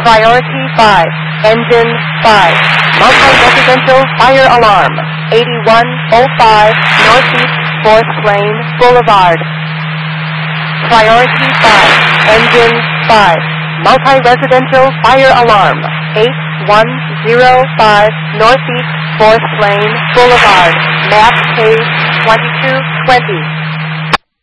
Priority 5, Engine 5, multi-residential fire alarm, 8105 Northeast 4th Lane Boulevard. Priority 5, Engine 5, multi-residential fire alarm, 8105 Northeast 4th Lane Boulevard, map page 2220.